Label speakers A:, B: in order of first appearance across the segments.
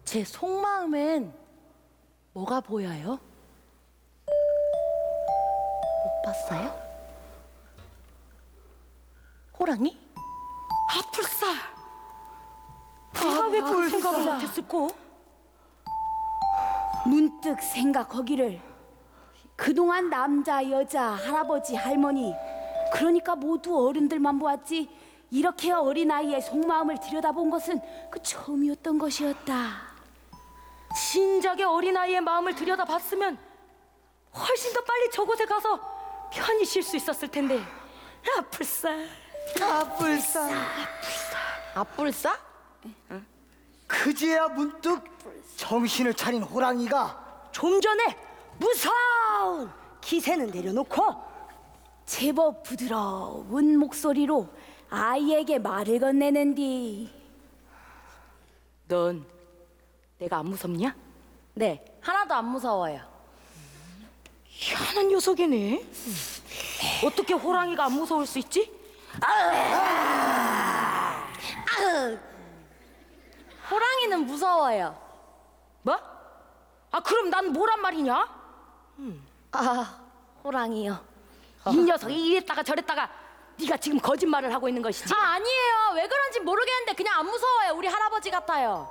A: 제 속마음엔 뭐가 보여요? 못 봤어요? 호랑이?
B: 아플싸. 내가 왜 그걸 생각을 못했을꼬?
C: 문득 생각하기를 그동안 남자, 여자, 할아버지, 할머니 그러니까 모두 어른들만 보았지 이렇게 어린아이의 속마음을 들여다본 것은 그 처음이었던 것이었다.
B: 진작에 어린아이의 마음을 들여다봤으면 훨씬 더 빨리 저곳에 가서 편히 쉴 수 있었을 텐데. 아플싸.
D: 아뿔싸.
A: 아뿔싸?
D: 그제야 문득 정신을 차린 호랑이가
E: 좀 전에 무서운 기세는 내려놓고
C: 제법 부드러운 목소리로 아이에게 말을 건네는디.
B: 넌 내가 안 무섭냐?
A: 네, 하나도 안 무서워요.
B: 희한한 녀석이네. 어떻게 호랑이가 안 무서울 수 있지?
A: 호랑이는 무서워요.
B: 뭐? 아 그럼 난 뭐란 말이냐?
A: 아, 호랑이요.
B: 이 녀석이 이랬다가 저랬다가 네가 지금 거짓말을 하고 있는 것이지?
A: 아, 아니에요. 왜 그런지 모르겠는데 그냥 안 무서워요. 우리 할아버지 같아요.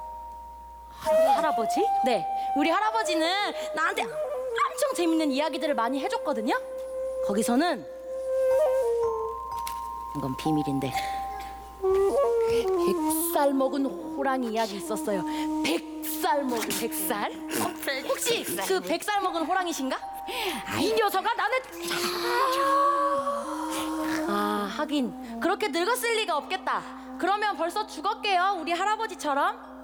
B: 할아버지?
A: 네, 우리 할아버지는 나한테 엄청 재밌는 이야기들을 많이 해줬거든요. 거기서는 이건 비밀인데 100살 먹은 호랑이 이야기 있었어요. 100살 먹은 100살? 혹시 그 100살 먹은 호랑이신가?
B: 이 녀석아 나는
A: 아, 하긴 그렇게 늙었을 리가 없겠다. 그러면 벌써 죽었게요, 우리 할아버지처럼.